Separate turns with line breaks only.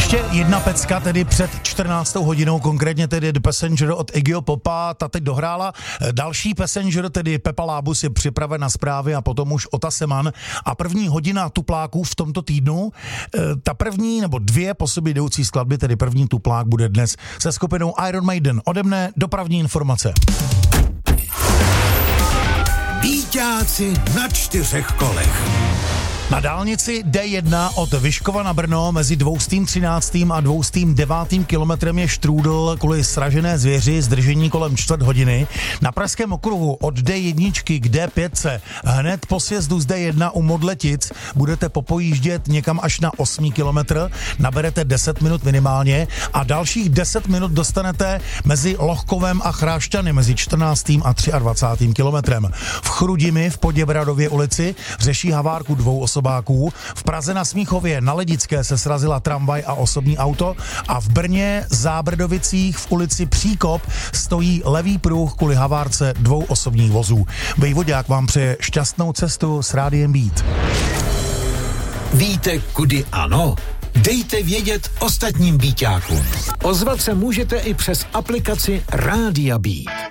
Ještě jedna pecka tedy před 14. hodinou, konkrétně tedy The Passenger od Iggyho Popa, ta teď dohrála. Další Passenger, tedy Pepa Lábus, je připraven na zprávy a potom už Ota Seman. A první hodina tupláků v tomto týdnu, ta první nebo dvě po sobě jdoucí skladby, tedy první tuplák bude dnes se skupinou Iron Maiden. Ode mne dopravní informace.
Víťáci na 4 kolech.
Na dálnici D1 od Vyškova na Brno mezi 213. a 209. kilometrem je štrůdl kvůli sražené zvěři, zdržení kolem 4 hodiny. Na Pražském okruhu od D1 k D5 hned po sjezdu z D1 u Modletic budete popojíždět někam až na 8 kilometr, naberete 10 minut minimálně a dalších 10 minut dostanete mezi Lohkovem a Chrášťany mezi 14. a 23. kilometrem. V Chrudimi v Poděbradově ulici řeší havárku 2 osobáků. V Praze na Smíchově na Ledické se srazila tramvaj a osobní auto a v Brně Zábrdovicích v ulici Příkop stojí levý pruh kvůli havárce 2 osobních vozů. Vejvodák vám přeje šťastnou cestu s Rádiem Beat.
Víte, kudy ano? Dejte vědět ostatním Víťákům. Ozvat se můžete i přes aplikaci Rádia Beat.